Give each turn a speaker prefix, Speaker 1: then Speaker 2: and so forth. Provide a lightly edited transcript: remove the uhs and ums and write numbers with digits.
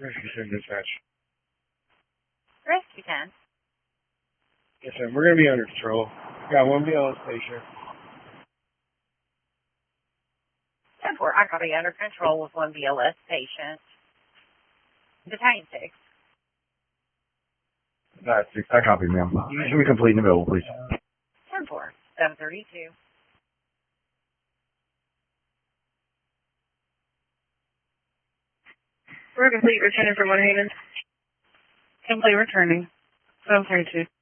Speaker 1: Rescue 10 dispatch.
Speaker 2: Rescue 10.
Speaker 1: Yes, sir. We're going to be under control. Got one BLS patient.
Speaker 2: 10-4, I got to be under control with one BLS patient. Detain 6.
Speaker 3: That's 6. I copy, ma'am. You should be complete and available, please.
Speaker 2: 10-4, 732.
Speaker 4: We're complete returning from One Haven.
Speaker 5: Complete returning. 732.